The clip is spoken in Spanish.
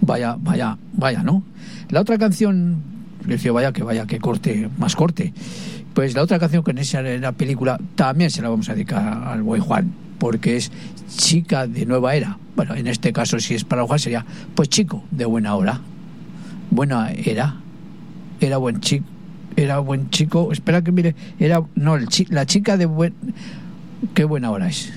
Vaya, ¿no? La otra canción, le decía, vaya, que corte, más corte. Pues la otra canción que en la película también se la vamos a dedicar al buen Juan, porque es Chica de Nueva Era. Bueno, en este caso, si es para Juan, sería pues chico de buena hora. Buena era buen chico, espera que mire, la chica de buen, qué buena hora es.